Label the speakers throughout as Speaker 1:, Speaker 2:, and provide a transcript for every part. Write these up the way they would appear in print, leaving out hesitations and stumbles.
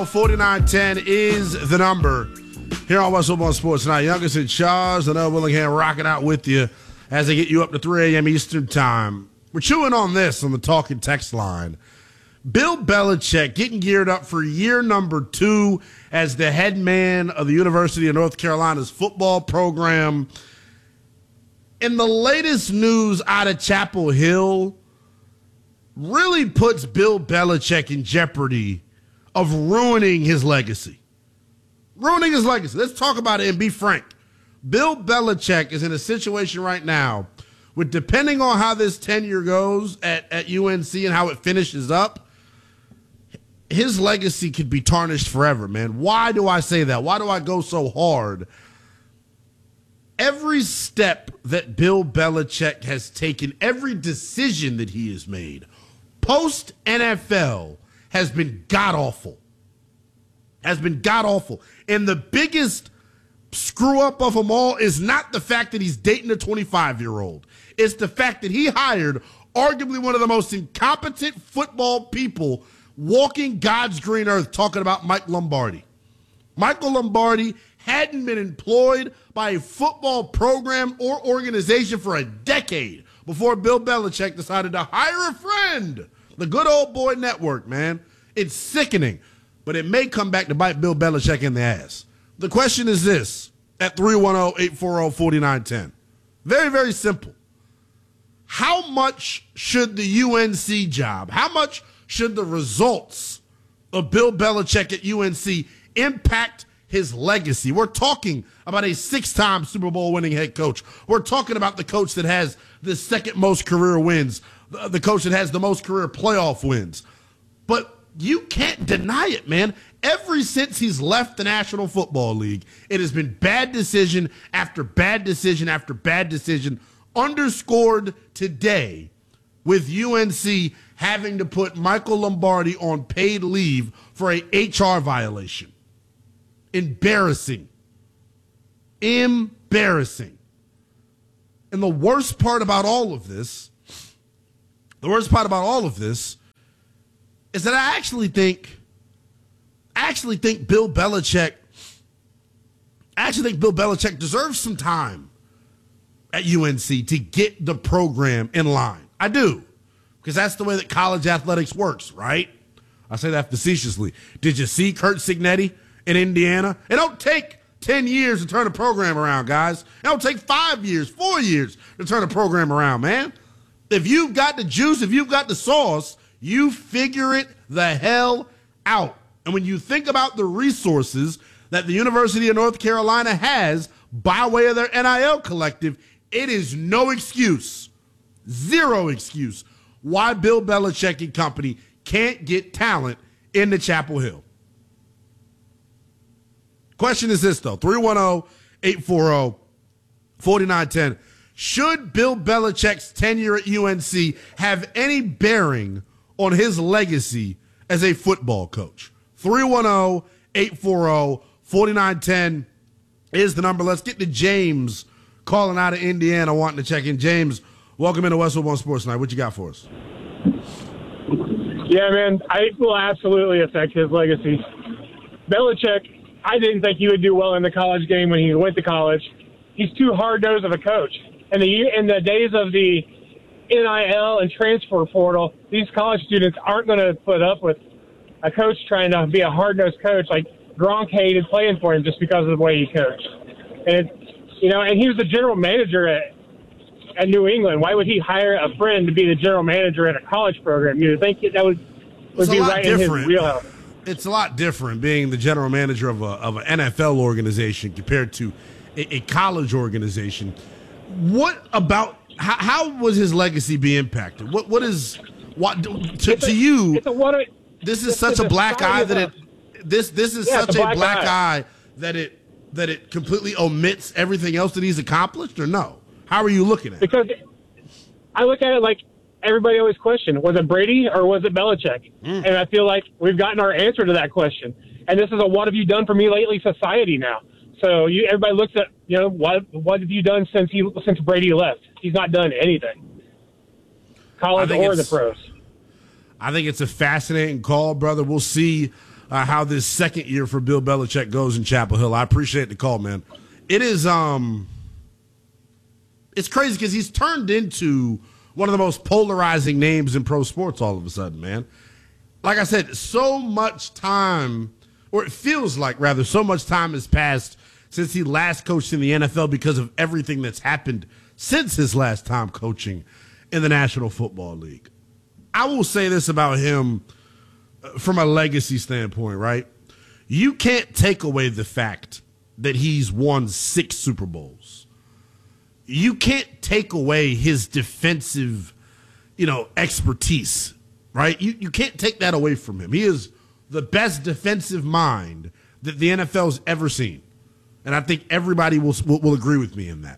Speaker 1: 4910 is the number here on West Football Sports Tonight. Youngest in charge, and Willingham rocking out with you as they get you up to 3 a.m. Eastern Time. We're chewing on this on the talking text line. Bill Belichick getting geared up for year number 2 as the head man of the University of North Carolina's football program. And the latest news out of Chapel Hill really puts Bill Belichick in jeopardy of ruining his legacy. Ruining his legacy. Let's talk about it and be frank. Bill Belichick is in a situation right now with, depending on how this tenure goes at UNC and how it finishes up, his legacy could be tarnished forever, man. Why do I say that? Why do I go so hard? Every step that Bill Belichick has taken, every decision that he has made post-NFL has been god-awful. Has been god-awful. And the biggest screw-up of them all is not the fact that he's dating a 25-year-old. It's the fact that he hired arguably one of the most incompetent football people walking God's green earth, talking about Mike Lombardi. Michael Lombardi hadn't been employed by a football program or organization for a decade before Bill Belichick decided to hire a friend. The good old boy network, man. It's sickening, but it may come back to bite Bill Belichick in the ass. The question is this at 310-840-4910. Very, very simple. How much should the UNC job, how much should the results of Bill Belichick at UNC impact his legacy? We're talking about a 6-time Super Bowl winning head coach. We're talking about the coach that has the second most career wins, the coach that has the most career playoff wins. But you can't deny it, man. Ever since he's left the National Football League, it has been bad decision after bad decision after bad decision, underscored today with UNC having to put Michael Lombardi on paid leave for a HR violation. Embarrassing. Embarrassing. And the worst part about all of this is that I actually think Bill Belichick deserves some time at UNC to get the program in line. I do, because that's the way that college athletics works, right? I say that facetiously. Did you see Curt Cignetti in Indiana? It don't take 10 years to turn a program around, guys. It don't take 5 years, 4 years to turn a program around, man. If you've got the juice, if you've got the sauce, you figure it the hell out. And when you think about the resources that the University of North Carolina has by way of their NIL collective, it is no excuse, zero excuse, why Bill Belichick and company can't get talent into Chapel Hill. Question is this, though, 310-840-4910. Should Bill Belichick's tenure at UNC have any bearing on his legacy as a football coach? 310-840-4910 is the number. Let's get to James calling out of Indiana wanting to check in. James, welcome into West Football Sports Tonight. What you got for us?
Speaker 2: Yeah, man, it will absolutely affect his legacy. Belichick, I didn't think he would do well in the college game when he went to college. He's too hard-nosed of a coach. And in the days of the NIL and transfer portal, these college students aren't going to put up with a coach trying to be a hard-nosed coach. Like Gronk hated playing for him just because of the way he coached. And and he was the general manager at New England. Why would he hire a friend to be the general manager at a college program? You would think that would be right in his wheelhouse.
Speaker 1: It's a lot different being the general manager of an NFL organization compared to a college organization. What about how would his legacy be impacted? This is such a black eye that it completely omits everything else that he's accomplished, or no? How are you looking at it?
Speaker 2: Because I look at it like everybody always questioned, was it Brady or was it Belichick? And I feel like we've gotten our answer to that question. And this is a what have you done for me lately society now. So everybody looks at, what have you done since Brady left? He's not done anything. College or the pros.
Speaker 1: I think it's a fascinating call, brother. We'll see how this second year for Bill Belichick goes in Chapel Hill. I appreciate the call, man. It is it's crazy because he's turned into one of the most polarizing names in pro sports all of a sudden, man. Like I said, so much time, or it feels like rather, so much time has passed since he last coached in the NFL because of everything that's happened since his last time coaching in the National Football League. I will say this about him from a legacy standpoint, right? You can't take away the fact that he's won 6 Super Bowls. You can't take away his defensive, expertise, right? You can't take that away from him. He is the best defensive mind that the NFL's ever seen. And I think everybody will agree with me in that.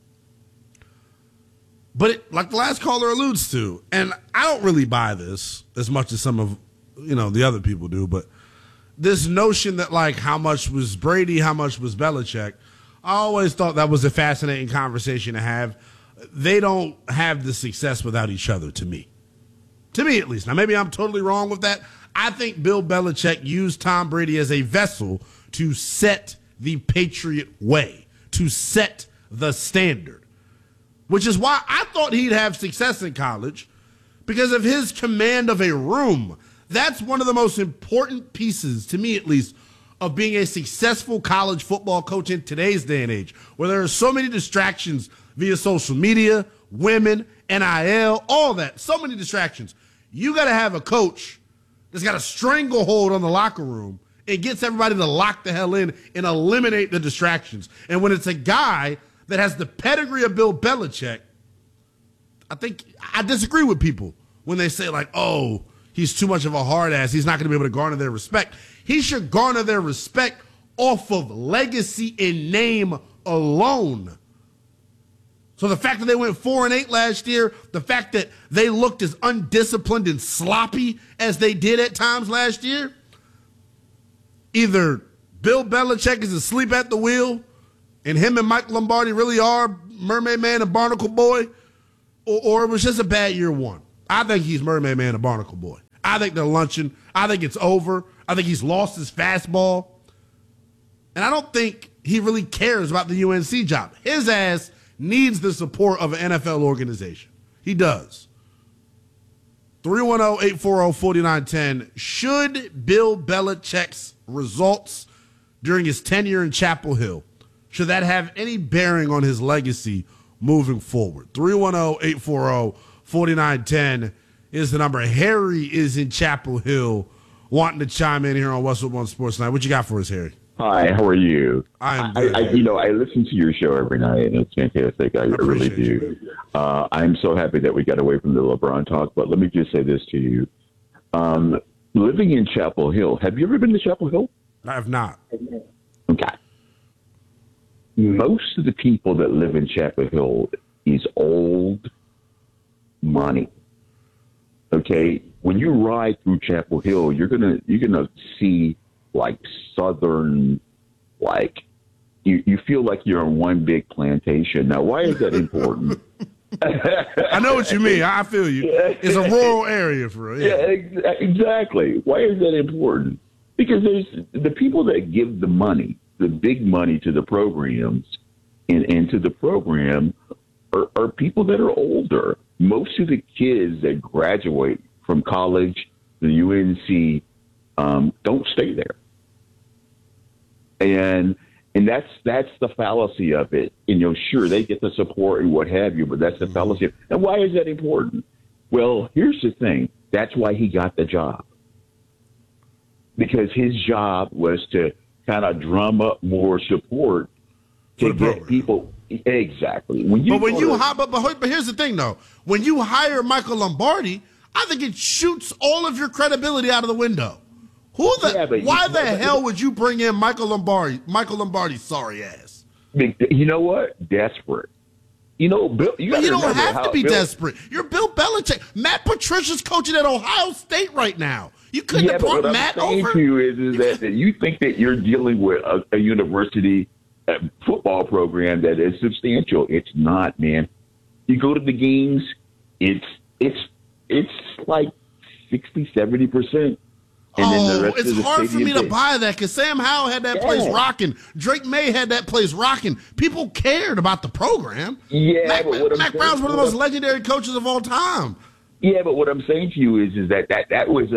Speaker 1: But like the last caller alludes to, and I don't really buy this as much as some of, the other people do, but this notion that like how much was Brady, how much was Belichick, I always thought that was a fascinating conversation to have. They don't have the success without each other, to me. To me, at least. Now, maybe I'm totally wrong with that. I think Bill Belichick used Tom Brady as a vessel to set the Patriot way, to set the standard, which is why I thought he'd have success in college because of his command of a room. That's one of the most important pieces, to me at least, of being a successful college football coach in today's day and age, where there are so many distractions via social media, women, NIL, all that, so many distractions. You got to have a coach that's got a stranglehold on the locker room and gets everybody to lock the hell in and eliminate the distractions. And when it's a guy that has the pedigree of Bill Belichick, I think I disagree with people when they say like, oh, he's too much of a hard ass. He's not going to be able to garner their respect. He should garner their respect off of legacy and name alone. So the fact that they went 4-8 last year, the fact that they looked as undisciplined and sloppy as they did at times last year, either Bill Belichick is asleep at the wheel and him and Mike Lombardi really are Mermaid Man and Barnacle Boy, or it was just a bad year one. I think he's Mermaid Man and Barnacle Boy. I think they're lunching. I think it's over. I think he's lost his fastball. And I don't think he really cares about the UNC job. His ass needs the support of an NFL organization. He does. 310-840-4910. Should Bill Belichick's results during his tenure in Chapel Hill, should that have any bearing on his legacy moving forward? 310-840-4910 is the number. Harry is in Chapel Hill wanting to chime in here on Westwood One Sports Night. What you got for us, Harry?
Speaker 3: Hi, how are you?
Speaker 1: I
Speaker 3: listen to your show every night, and it's fantastic. I really do. I'm so happy that we got away from the LeBron talk, but let me just say this to you. Living in Chapel Hill, have you ever been to Chapel Hill?
Speaker 1: I have not.
Speaker 3: Okay. Most of the people that live in Chapel Hill is old money. Okay? When you ride through Chapel Hill, you're gonna see like Southern, like you feel like you're on one big plantation. Now, why is that important?
Speaker 1: I know what you mean. I feel you. It's a rural area for real.
Speaker 3: Yeah, exactly. Why is that important? Because there's the people that give the money, the big money to the programs and to the program are people that are older. Most of the kids that graduate from college, the UNC, don't stay there. And that's the fallacy of it. Sure, they get the support and what have you, but that's the fallacy. And why is that important? Well, here's the thing. That's why he got the job. Because his job was to kind of drum up more support to get people. Exactly. But here's the thing, though. When you hire Michael Lombardi, I think it shoots all of your credibility out of the window. Why the hell would you bring in Michael Lombardi's sorry ass? You know what? Desperate. Bill, you don't
Speaker 1: have to be desperate. You're Bill Belichick. Matt Patricia's coaching at Ohio State right now. You couldn't have brought Matt over.
Speaker 3: What I'm saying to you is that you think that you're dealing with a university football program that is substantial. It's not, man. You go to the games, it's like 60, 70%.
Speaker 1: It's hard for me to buy that because Sam Howell had that place rocking. Drake May had that place rocking. People cared about the program.
Speaker 3: Yeah,
Speaker 1: Mac Brown's one of the most legendary coaches of all time.
Speaker 3: Yeah, but what I'm saying to you is that was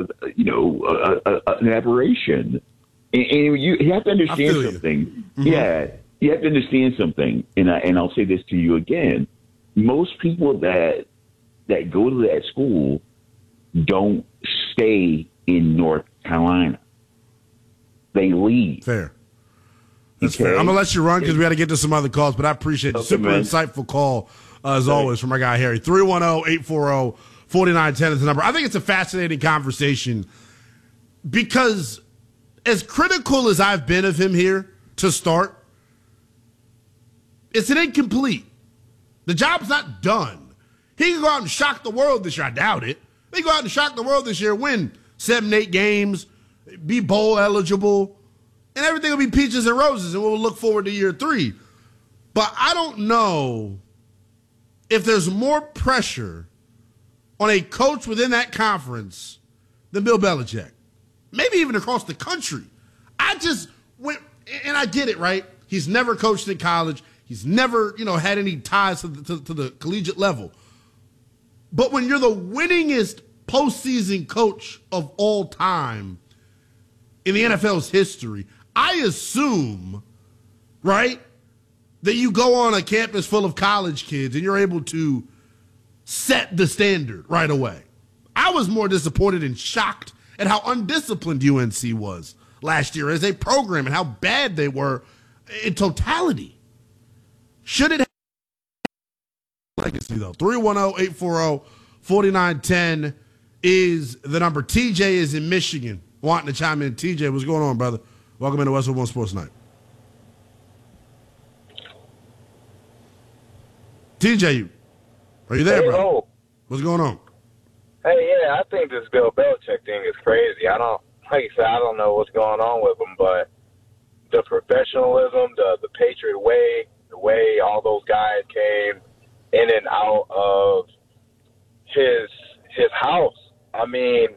Speaker 3: an aberration, and you have to understand something. Mm-hmm. Yeah, you have to understand something, and I'll say this to you again: most people that go to that school don't stay in North Carolina. They leave.
Speaker 1: Fair. That's fair. I'm going to let you run because we got to get to some other calls, but I appreciate it. Super insightful call, as always, from our guy Harry. 310-840-4910 is the number. I think it's a fascinating conversation because as critical as I've been of him here to start, it's an incomplete. The job's not done. He can go out and shock the world this year. I doubt it. He can go out and shock the world this year, win 7-8 games, be bowl eligible, and everything will be peaches and roses, and we'll look forward to year 3. But I don't know if there's more pressure on a coach within that conference than Bill Belichick. Maybe even across the country. I just went, and I get it, right? He's never coached in college. He's never, had any ties to the collegiate level. But when you're the winningest postseason coach of all time in the NFL's history, I assume, right, that you go on a campus full of college kids and you're able to set the standard right away. I was more disappointed and shocked at how undisciplined UNC was last year as a program and how bad they were in totality. Should it have legacy, though? 310-840-4910 is the number. TJ is in Michigan wanting to chime in. TJ, what's going on, brother? Welcome into Westwood One Sports Night. TJ, are you there, bro?
Speaker 4: Ho.
Speaker 1: What's going on?
Speaker 4: Hey, yeah, I think this Bill Belichick thing is crazy. I don't know what's going on with him, but the professionalism, the Patriot way, the way all those guys came in and out of his house. I mean,